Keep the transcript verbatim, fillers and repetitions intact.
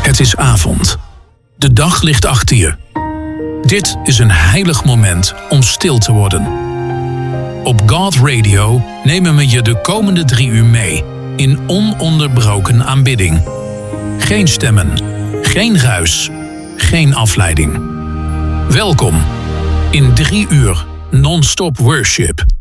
Het is avond. De dag ligt achter je. Dit is een heilig moment om stil te worden. Op God Radio nemen we je de komende drie uur mee in ononderbroken aanbidding. Geen stemmen, geen ruis, geen afleiding. Welkom in drie uur non-stop worship.